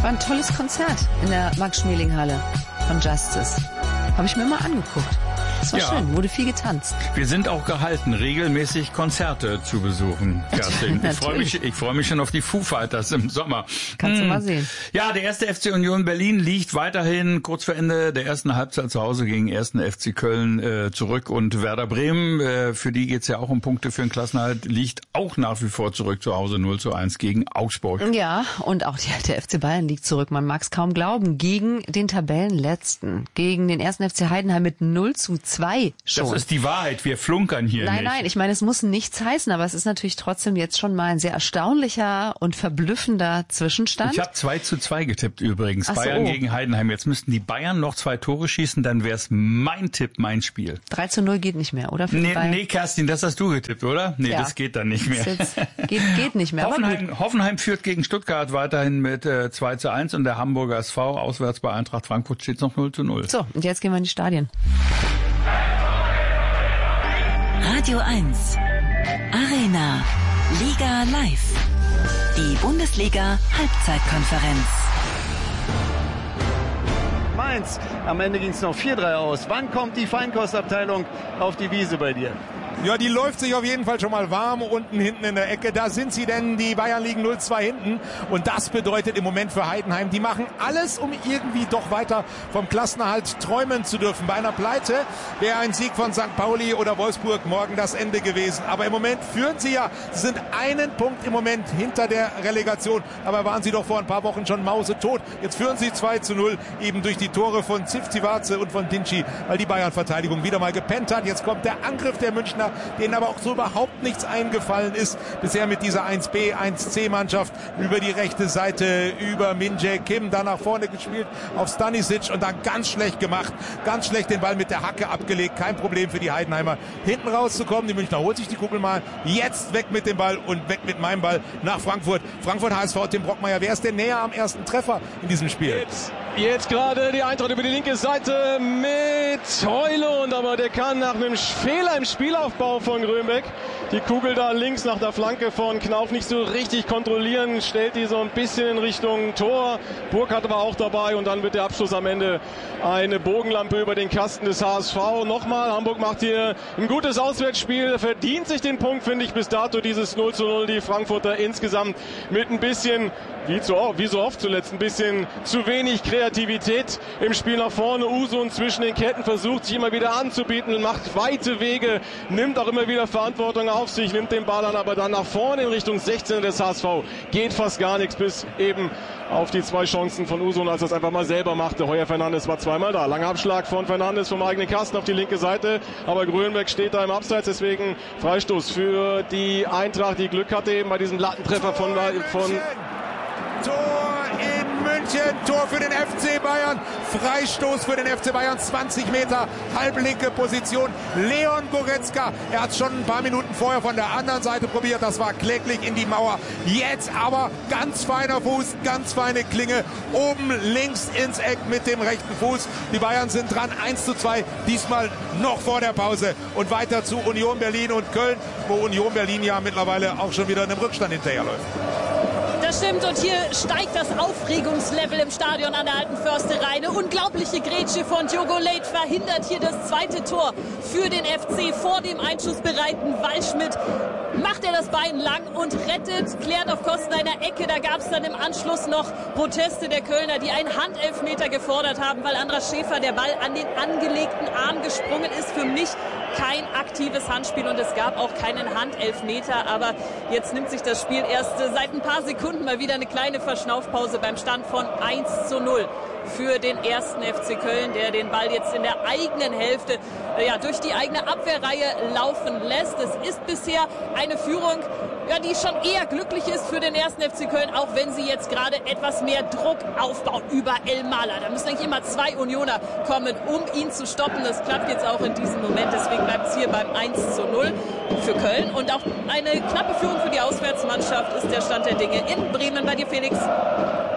War ein tolles Konzert in der Max-Schmeling-Halle von Justice. Habe ich mir mal angeguckt. Das war schön, wurde viel getanzt. Wir sind auch gehalten, regelmäßig Konzerte zu besuchen, Kerstin. Ich freue mich schon auf die Foo Fighters im Sommer. Kannst du mal sehen. Ja, der erste FC Union Berlin liegt weiterhin kurz vor Ende der ersten Halbzeit zu Hause gegen ersten FC Köln zurück. Und Werder Bremen, für die geht's ja auch um Punkte für den Klassenerhalt, liegt auch nach wie vor zurück zu Hause 0:1 gegen Augsburg. Ja, und auch der FC Bayern liegt zurück. Man mag es kaum glauben. Gegen den Tabellenletzten. Gegen den ersten FC Heidenheim mit 0:2 schon. Das ist die Wahrheit, wir flunkern hier nicht. Nein, ich meine, es muss nichts heißen, aber es ist natürlich trotzdem jetzt schon mal ein sehr erstaunlicher und verblüffender Zwischenstand. Ich habe 2:2 getippt übrigens, Bayern gegen Heidenheim. Jetzt müssten die Bayern noch 2 Tore schießen, dann wäre es mein Tipp, mein Spiel. 3:0 geht nicht mehr, oder? Nee, Kerstin, das hast du getippt, oder? Nee, das geht dann nicht mehr. Geht nicht mehr. Hoffenheim führt gegen Stuttgart weiterhin mit 2:1 und der Hamburger SV auswärts bei Eintracht Frankfurt steht noch 0:0. So, und jetzt gehen wir in die Stadien. Radio 1, Arena, Liga live. Die Bundesliga Halbzeitkonferenz. Mainz, am Ende ging es noch 4:3 aus. Wann kommt die Feinkostabteilung auf die Wiese bei dir? Ja, die läuft sich auf jeden Fall schon mal warm unten hinten in der Ecke. Da sind sie denn, die Bayern liegen 0:2 hinten. Und das bedeutet im Moment für Heidenheim, die machen alles, um irgendwie doch weiter vom Klassenerhalt träumen zu dürfen. Bei einer Pleite wäre ein Sieg von St. Pauli oder Wolfsburg morgen das Ende gewesen. Aber im Moment führen sie ja, sie sind einen Punkt im Moment hinter der Relegation. Aber waren sie doch vor ein paar Wochen schon mausetot. Jetzt führen sie 2:0 eben durch die Tore von Zivcivace und von Dinci, weil die Bayern-Verteidigung wieder mal gepennt hat. Jetzt kommt der Angriff der Münchner, denen aber auch so überhaupt nichts eingefallen ist. Bisher mit dieser 1B, 1C-Mannschaft über die rechte Seite, über Min-Jae Kim, da nach vorne gespielt auf Stanisic und dann ganz schlecht gemacht. Ganz schlecht den Ball mit der Hacke abgelegt. Kein Problem für die Heidenheimer, hinten rauszukommen. Die Münchner holt sich die Kugel mal. Jetzt weg mit dem Ball und weg mit meinem Ball nach Frankfurt. Frankfurt HSV, Tim Brockmeier. Wer ist denn näher am ersten Treffer in diesem Spiel? Jetzt gerade die Eintracht über die linke Seite mit Højlund, aber der kann nach einem Fehler im Spielaufbau von Grönbeck die Kugel da links nach der Flanke von Knauf nicht so richtig kontrollieren, stellt die so ein bisschen in Richtung Tor. Burkhardt war auch dabei und dann wird der Abschluss am Ende eine Bogenlampe über den Kasten des HSV. Nochmal, Hamburg macht hier ein gutes Auswärtsspiel, verdient sich den Punkt, finde ich, bis dato dieses 0:0. Die Frankfurter insgesamt mit ein bisschen, wie so oft zuletzt, ein bisschen zu wenig Kreativität im Spiel nach vorne. Usun zwischen den Ketten versucht sich immer wieder anzubieten, macht weite Wege, nimmt auch immer wieder Verantwortung auf sich, nimmt den Ball an, aber dann nach vorne in Richtung 16 des HSV geht fast gar nichts, bis eben auf die 2 Chancen von Usun, als er es einfach mal selber machte. Heuer Fernandes war zweimal da. Langer Abschlag von Fernandes vom eigenen Kasten auf die linke Seite, aber Grönbeck steht da im Abseits, deswegen Freistoß für die Eintracht, die Glück hatte eben bei diesem Lattentreffer von Tor in München, Tor für den FC Bayern, Freistoß für den FC Bayern, 20 Meter, halblinke Position, Leon Goretzka, er hat schon ein paar Minuten vorher von der anderen Seite probiert, das war kläglich in die Mauer, jetzt aber ganz feiner Fuß, ganz feine Klinge, oben links ins Eck mit dem rechten Fuß, die Bayern sind dran, 1:2, diesmal noch vor der Pause und weiter zu Union Berlin und Köln, wo Union Berlin ja mittlerweile auch schon wieder in einem Rückstand hinterherläuft. Das stimmt, und hier steigt das Aufregungslevel im Stadion an der Alten Försterei. Eine unglaubliche Grätsche von Diogo Leite verhindert hier das zweite Tor für den FC. Vor dem einschussbereiten Waldschmidt macht er das Bein lang und rettet, klärt auf Kosten einer Ecke. Da gab es dann im Anschluss noch Proteste der Kölner, die einen Handelfmeter gefordert haben, weil Andras Schäfer der Ball an den angelegten Arm gesprungen ist. Für mich kein aktives Handspiel und es gab auch keinen Handelfmeter, aber jetzt nimmt sich das Spiel erst seit ein paar Sekunden mal wieder eine kleine Verschnaufpause beim Stand von 1:0 für den ersten FC Köln, der den Ball jetzt in der eigenen Hälfte durch die eigene Abwehrreihe laufen lässt. Es ist bisher eine Führung, die schon eher glücklich ist für den ersten FC Köln, auch wenn sie jetzt gerade etwas mehr Druck aufbaut über Elmalah. Da müssen eigentlich immer 2 Unioner kommen, um ihn zu stoppen. Das klappt jetzt auch in diesem Moment, deswegen bleibt es hier beim 1:0 für Köln. Und auch eine knappe Führung für die Auswärtsmannschaft ist der Stand der Dinge in Bremen. Bei dir, Felix.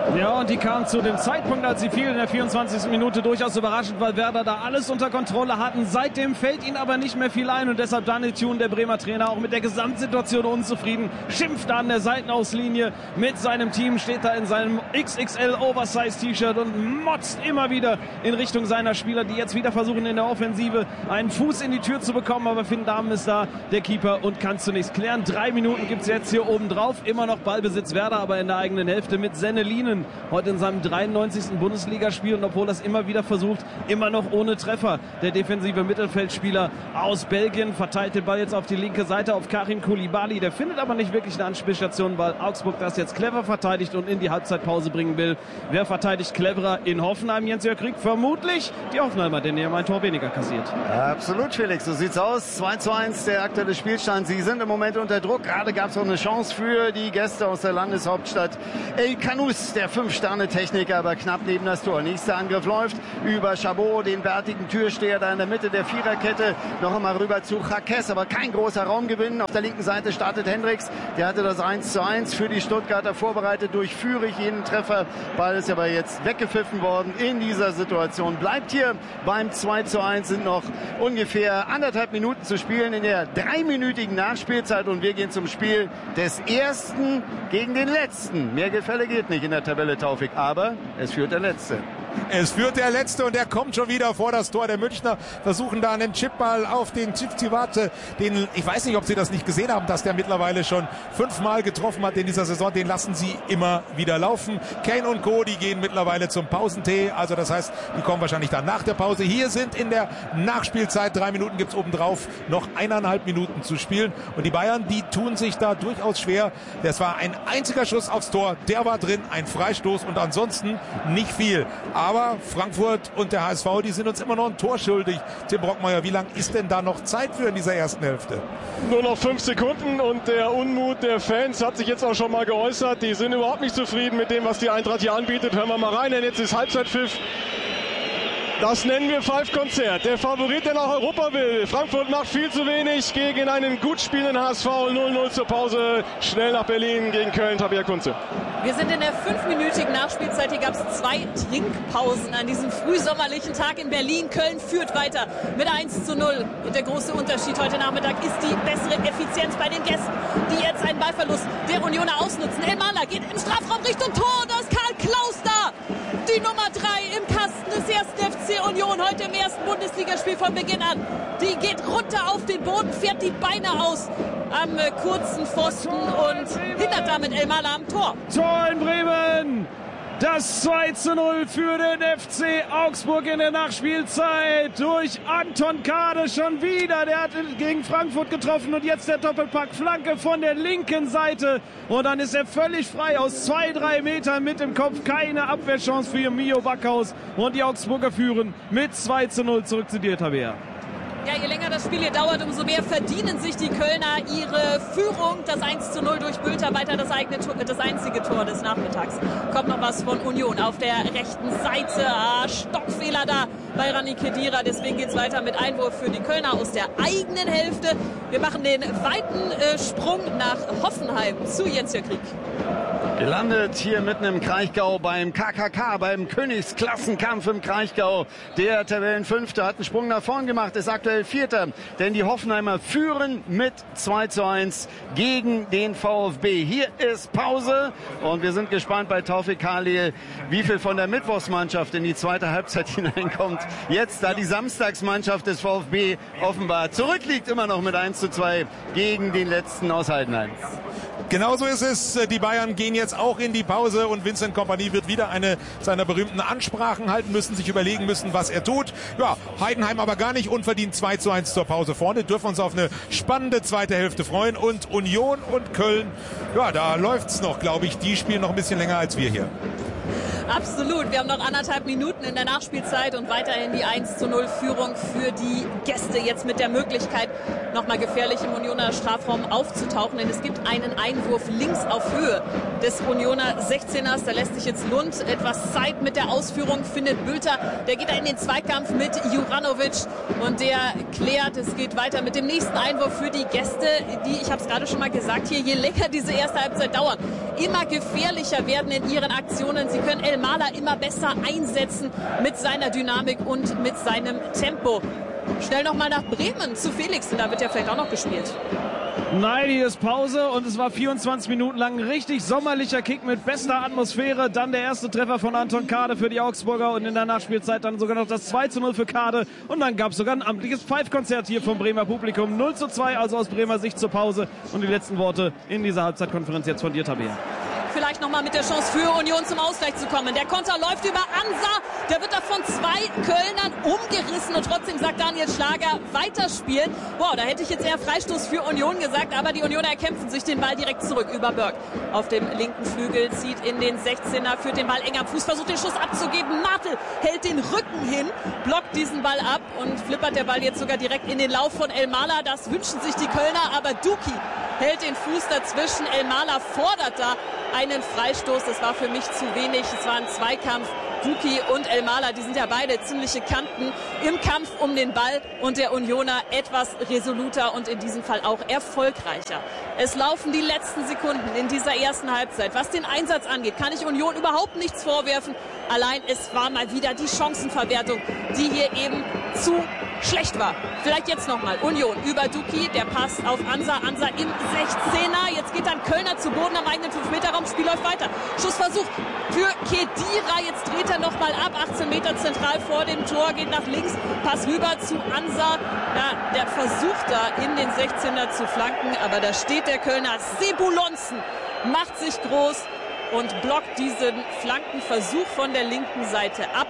Ja, und die kam zu dem Zeitpunkt, als sie fiel in der 24. Minute, durchaus überraschend, weil Werder da alles unter Kontrolle hatten. Seitdem fällt ihnen aber nicht mehr viel ein und deshalb Daniel Thune, der Bremer Trainer, auch mit der Gesamtsituation unzufrieden, schimpft da an der Seitenauslinie mit seinem Team, steht da in seinem XXL Oversize T-Shirt und motzt immer wieder in Richtung seiner Spieler, die jetzt wieder versuchen in der Offensive einen Fuß in die Tür zu bekommen, aber Finn Dahmen ist da, der Keeper, und kann zunächst klären. 3 Minuten gibt es jetzt hier oben drauf, immer noch Ballbesitz Werder, aber in der eigenen Hälfte mit Sennelinen heute in seinem 93. Bundesligaspiel, und obwohl er es immer wieder versucht, immer noch ohne Treffer. Der defensive Mittelfeldspieler aus Belgien verteilt den Ball jetzt auf die linke Seite auf Karim Koulibaly, der findet aber nicht wirklich eine Anspielstation, weil Augsburg das jetzt clever verteidigt und in die Halbzeitpause bringen will. Wer verteidigt cleverer in Hoffenheim? Jens-Jörg Krieg, vermutlich die Hoffenheimer, denn die haben ein Tor weniger kassiert. Absolut, Felix, so sieht's aus. 2:1 der aktuelle Spielstand. Sie sind im Moment unter Druck. Gerade gab es auch eine Chance für die Gäste aus der Landeshauptstadt. El Canous, der 5-Sterne-Techniker, aber knapp neben das Tor. Nächster Angriff läuft über Chabot, den bärtigen Türsteher da in der Mitte der Viererkette. Noch einmal rüber zu Jaques, aber kein großer Raumgewinn. Auf der linken Seite startet Hendricks. Der hatte das 1:1 für die Stuttgarter vorbereitet durch Führig, jeden Treffer. Ball ist aber jetzt weggepfiffen worden in dieser Situation. Bleibt hier beim 2:1, sind noch ungefähr 1,5 Minuten zu spielen in der 3-minütigen Nachspielzeit und wir gehen zum Spiel des Ersten gegen den Letzten. Mehr Gefälle geht nicht in der Tabelle, Taufik, aber es führt der Letzte. Es führt der Letzte und der kommt schon wieder vor das Tor. Der Münchner versuchen da einen Chipball auf den Chivtivate. Den, ich weiß nicht, ob Sie das nicht gesehen haben, dass der mittlerweile schon 5-mal getroffen hat in dieser Saison. Den lassen sie immer wieder laufen. Kane und Co., die gehen mittlerweile zum Pausentee. Also das heißt, die kommen wahrscheinlich dann nach der Pause. Hier sind in der Nachspielzeit 3 Minuten gibt's obendrauf. Noch 1,5 Minuten zu spielen. Und die Bayern, die tun sich da durchaus schwer. Das war ein einziger Schuss aufs Tor. Der war drin, ein Freistoß und ansonsten nicht viel. Aber Frankfurt und der HSV, die sind uns immer noch ein Tor schuldig. Tim Brockmeier, wie lang ist denn da noch Zeit für in dieser ersten Hälfte? Nur noch 5 Sekunden und der Unmut der Fans hat sich jetzt auch schon mal geäußert. Die sind überhaupt nicht zufrieden mit dem, was die Eintracht hier anbietet. Hören wir mal rein, denn jetzt ist Halbzeitpfiff. Das nennen wir Pfeifkonzert. Der Favorit, der nach Europa will. Frankfurt macht viel zu wenig gegen einen gut spielenden HSV. 0:0 zur Pause. Schnell nach Berlin gegen Köln. Tabea Kunze. Wir sind in der 5-minütigen Nachspielzeit. Hier gab es 2 Trinkpausen an diesem frühsommerlichen Tag in Berlin. Köln führt weiter mit 1:0. Und der große Unterschied heute Nachmittag ist die bessere Effizienz bei den Gästen, die jetzt einen Ballverlust der Unioner ausnutzen. Elmander geht im Strafraum Richtung Tor. Da ist Karl Klaus da. Die Nummer 3 im Kasten des ersten FC Union heute im ersten Bundesligaspiel von Beginn an. Die geht runter auf den Boden, fährt die Beine aus am kurzen Pfosten und hindert damit Elmander am Tor. Tor in Bremen! Das 2:0 für den FC Augsburg in der Nachspielzeit durch Anton Kade schon wieder. Der hat gegen Frankfurt getroffen und jetzt der Doppelpack. Flanke von der linken Seite. Und dann ist er völlig frei aus 2-3 Metern mit dem Kopf. Keine Abwehrchance für Mio Backhaus. Und die Augsburger führen mit 2:0 zurück zu dir, Tabea. Ja, je länger das Spiel hier dauert, umso mehr verdienen sich die Kölner ihre Führung. Das 1:0 durch Bülter, weiter das einzige Tor des Nachmittags. Kommt noch was von Union auf der rechten Seite. Stockfehler da bei Rani Khedira. Deswegen geht es weiter mit Einwurf für die Kölner aus der eigenen Hälfte. Wir machen den weiten Sprung nach Hoffenheim zu Jens-Jörg Krieg. Gelandet hier mitten im Kraichgau beim KKK, beim Königsklassenkampf im Kraichgau. Der Tabellenfünfte hat einen Sprung nach vorn gemacht, ist aktuell Vierter. Denn die Hoffenheimer führen mit 2:1 gegen den VfB. Hier ist Pause und wir sind gespannt bei Taufik Khalil, wie viel von der Mittwochsmannschaft in die zweite Halbzeit hineinkommt. Jetzt, da die Samstagsmannschaft des VfB offenbar zurückliegt, immer noch mit 1:2 gegen den letzten aus Heidenheim. Genauso ist es. Die Bayern gehen jetzt auch in die Pause und Vincent Kompany wird wieder eine seiner berühmten Ansprachen halten müssen, sich überlegen müssen, was er tut. Ja, Heidenheim aber gar nicht unverdient 2:1 zur Pause vorne. Dürfen uns auf eine spannende zweite Hälfte freuen. Und Union und Köln, ja, da läuft's noch, glaube ich. Die spielen noch ein bisschen länger als wir hier. Absolut. Wir haben noch 1,5 Minuten in der Nachspielzeit und weiterhin die 1:0 Führung für die Gäste. Jetzt mit der Möglichkeit, nochmal gefährlich im Unioner Strafraum aufzutauchen, denn es gibt einen Einwurf links auf Höhe des Unioner 16ers. Da lässt sich jetzt Lund etwas Zeit mit der Ausführung, findet Bülter, der geht da in den Zweikampf mit Juranovic und der klärt. Es geht weiter mit dem nächsten Einwurf für die Gäste, die, ich habe es gerade schon mal gesagt, hier, je länger diese erste Halbzeit dauert, immer gefährlicher werden in ihren Aktionen. Sie können Elmala immer besser einsetzen mit seiner Dynamik und mit seinem Tempo. Schnell nochmal nach Bremen zu Felix, da wird ja vielleicht auch noch gespielt. Nein, hier ist Pause und es war 24 Minuten lang ein richtig sommerlicher Kick mit bester Atmosphäre. Dann der erste Treffer von Anton Kade für die Augsburger und in der Nachspielzeit dann sogar noch das 2:0 für Kade. Und dann gab es sogar ein amtliches Pfeifkonzert hier vom Bremer Publikum. 0:2, also aus Bremer Sicht zur Pause. Und die letzten Worte in dieser Halbzeitkonferenz jetzt von dir, Tabea. Vielleicht nochmal mit der Chance für Union zum Ausgleich zu kommen. Der Konter läuft über Ansa. Der wird da von 2 Kölnern umgerissen und trotzdem sagt Daniel Schlager, weiterspielen. Wow, da hätte ich jetzt eher Freistoß für Union gesagt, aber die Unioner erkämpfen sich den Ball direkt zurück über Berg. Auf dem linken Flügel zieht in den 16er, führt den Ball eng am Fuß, versucht den Schuss abzugeben. Martel hält den Rücken hin, blockt diesen Ball ab und flippert der Ball jetzt sogar direkt in den Lauf von Elmala. Das wünschen sich die Kölner, aber Duki hält den Fuß dazwischen. Elmala fordert da einen Freistoß. Das war für mich zu wenig. Es war ein Zweikampf. Duki und Elmala, die sind ja beide ziemliche Kanten im Kampf um den Ball und der Unioner etwas resoluter und in diesem Fall auch erfolgreicher. Es laufen die letzten Sekunden in dieser ersten Halbzeit. Was den Einsatz angeht, kann ich Union überhaupt nichts vorwerfen. Allein es war mal wieder die Chancenverwertung, die hier eben zu schlecht war. Vielleicht jetzt nochmal Union über Duki, der Pass auf Ansa, Ansa im 16er. Jetzt geht dann Kölner zu Boden am eigenen 5-Meter-Raum, Spiel läuft weiter. Schussversuch für Kedira, jetzt dreht er nochmal ab, 18 Meter zentral vor dem Tor, geht nach links, Pass rüber zu Ansa. Ja, der versucht da in den 16er zu flanken, aber da steht der Kölner Sebulonsen, macht sich groß und blockt diesen Flankenversuch von der linken Seite ab.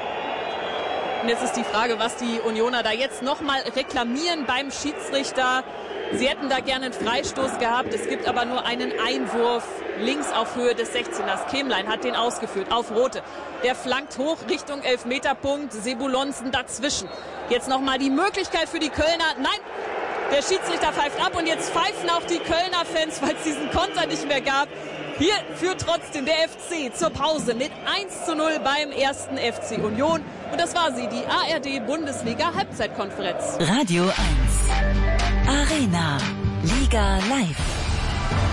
Und jetzt ist die Frage, was die Unioner da jetzt nochmal reklamieren beim Schiedsrichter. Sie hätten da gerne einen Freistoß gehabt. Es gibt aber nur einen Einwurf links auf Höhe des 16ers. Kemlein hat den ausgeführt auf Rote. Der flankt hoch Richtung Elfmeterpunkt. Sebulonsen dazwischen. Jetzt nochmal die Möglichkeit für die Kölner. Nein, der Schiedsrichter pfeift ab und jetzt pfeifen auch die Kölner Fans, weil es diesen Konter nicht mehr gab. Hier führt trotzdem der FC zur Pause mit 1:0 beim ersten FC Union. Und das war sie, die ARD-Bundesliga-Halbzeitkonferenz. Radio 1. Arena. Liga live.